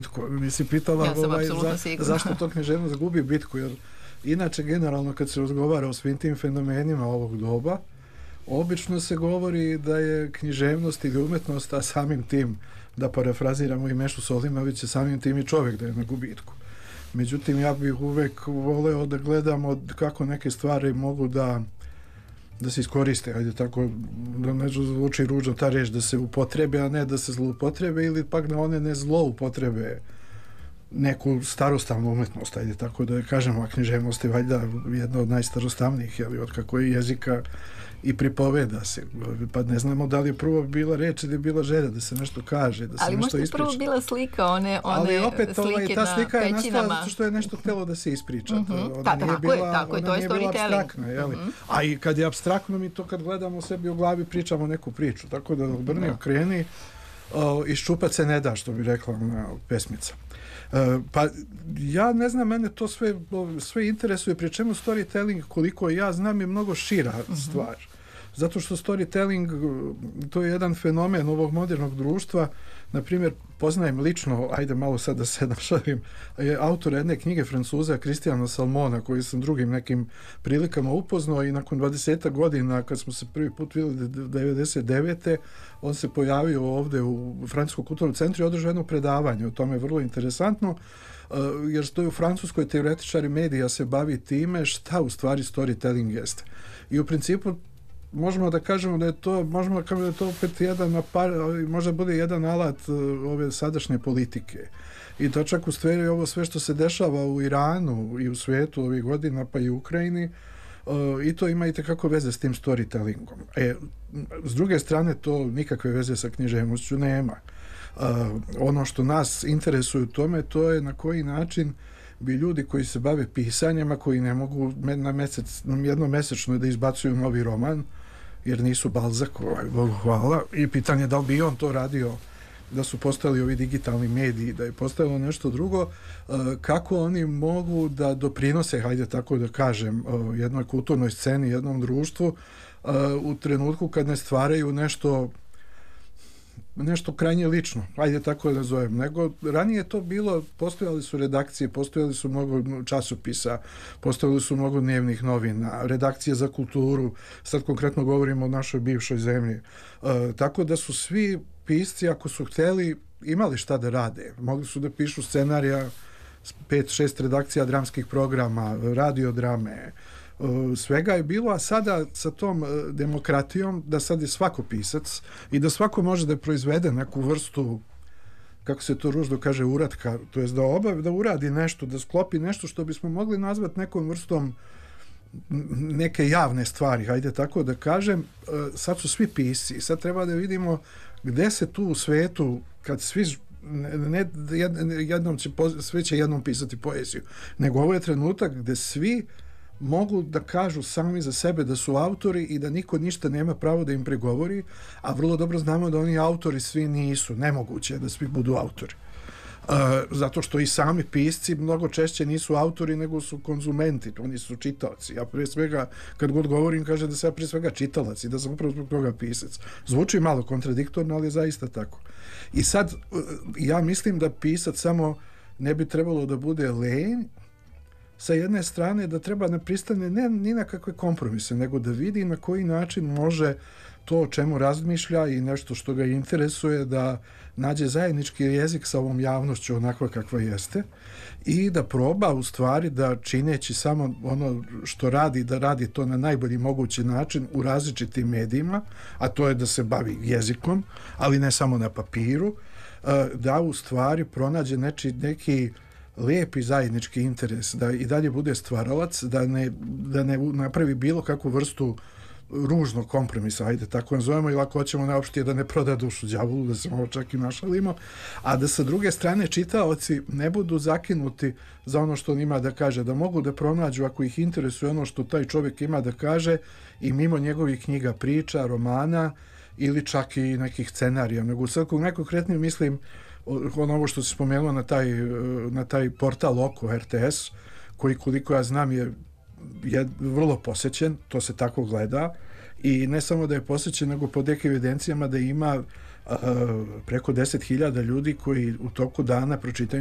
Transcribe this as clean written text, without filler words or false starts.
Nisi pitala Ja sam apsolutno sigurna. zašto to književnost gubi bitku, jer inače generalno kad se razgovara o svim tim fenomenima ovog doba, obično se govori da je književnost ili umetnost, a samim tim, da parafraziramo i Mešu Solimovića, samim tim i čovjek da je na gubitku. Međutim, ja bih uvek voleo da gledamo kako neke stvari mogu da se iskoriste, ajde tako, da ne zvuči ružno ta reč, da se upotrebe, a ne da se zloupotrebe, ili pak da one ne zloupotrebe neku starostavnu umetnost, ajde tako da kažemo, a književnost je valjda jedna od najstarostavnijih, jeli, od kako je jezika i pripoveda se, pa ne znamo da li je prvo bila reč ili je bila želja da se nešto kaže, da se ali nešto ispriča. Ali možda je prvo bila slika, one ali opet, slike ta slika na je nastala pećinama. zato što je nešto htjelo da se ispriča. Tako je, to je storytelling. A i kad je apstraktno, mi to kad gledamo sebi u glavi pričamo neku priču, tako da obrni, okreni, iščupat se ne da, što bi rekla ona pesmica. Pa ja ne znam, mene to sve interesuje, pri čemu storytelling, koliko ja znam, je mnogo šira stvar. Zato što storytelling, to je jedan fenomen ovog modernog društva. Na primjer, poznajem lično, ajde malo sad da se našalim, je autor jedne knjige Francuza Christiana Salmona, koji sam drugim nekim prilikama upoznao, i nakon 20 godina, kad smo se prvi put vidjeli 99. on se pojavio ovdje u Francuskom kulturnom centru i održao jedno predavanje. O tome je vrlo interesantno, jer stoji u Francuskoj teoretičari medija se bavi time šta u stvari storytelling jeste. I u principu možemo da kažemo da je to, opet jedan možda bude jedan alat ove sadašnje politike. I to čak u stvari ovo sve što se dešava u Iranu i u svijetu ovih godina, pa i u Ukrajini, i to ima i tekako veze s tim storytellingom. S druge strane, to nikakve veze sa književnošću nema. Ono što nas interesuje u tome, to je na koji način bi ljudi koji se bave pisanjima, koji ne mogu jednomesečno da izbacuju novi roman, jer nisu Balzac, Bogu hvala, i pitanje da li bi on to radio da su postali ovi digitalni mediji, da je postalo nešto drugo, kako oni mogu da doprinose, hajde tako da kažem, jednoj kulturnoj sceni, jednom društvu, u trenutku kad ne stvaraju nešto krajnje lično, ajde tako da zovem, nego ranije to bilo, postojali su redakcije, postojali su mnogo časopisa, postojali su mnogo dnevnih novina, redakcije za kulturu, sad konkretno govorimo o našoj bivšoj zemlji, tako da su svi pisci, ako su hteli, imali šta da rade, mogli su da pišu scenarija, 5-6 redakcija dramskih programa, radiodrame, svega je bilo, a sada sa tom demokratijom, da sad je svako pisac i da svako može da proizvede neku vrstu, kako se to ružno kaže, uratka, to jest da uradi nešto, da sklopi nešto što bismo mogli nazvati nekom vrstom neke javne stvari, hajde tako da kažem. Sad su svi pisci, sad treba da vidimo gde se tu u svetu, kad svi svi će jednom pisati poeziju, nego ovo je trenutak gde svi mogu da kažu sami za sebe da su autori i da niko ništa nema pravo da im pregovori, a vrlo dobro znamo da oni autori svi nisu, nemoguće je da svi budu autori. Zato što i sami pisci mnogo češće nisu autori nego su konzumenti, oni su čitaoci. Ja prije svega, kad god govorim, kažem da sam ja prije svega čitalac i da sam upravo zbog toga pisac. Zvuči malo kontradiktorno, ali je zaista tako. I sad, ja mislim da pisac samo ne bi trebalo da bude lenj, sa jedne strane da treba ne pristane ni na kakve kompromise, nego da vidi na koji način može to o čemu razmišlja i nešto što ga interesuje, da nađe zajednički jezik sa ovom javnošću onakva kakva jeste i da proba u stvari da čineći samo ono što radi, da radi to na najbolji mogući način u različitim medijima, a to je da se bavi jezikom, ali ne samo na papiru, da u stvari pronađe neki lijepi zajednički interes, da i dalje bude stvaralac, da ne napravi bilo kakvu vrstu ružnog kompromisa, ajde tako nazovemo, ili ako hoćemo najopštije da ne proda dušu đavolu, da se malo čak i našalimo, a da sa druge strane čitaoci ne budu zakinuti za ono što on ima da kaže, da mogu da pronađu, ako ih interesuje ono što taj čovjek ima da kaže, i mimo njegovih knjiga, priča, romana ili čak i nekih scenarija. Nego sad najkonkretnije mislim ovo što se spomenuo na taj portal Oko RTS, koji koliko ja znam je vrlo posećen, to se tako gleda, i ne samo da je posećen, nego po nekim evidencijama da ima preko 10.000 ljudi koji u toku dana pročitaju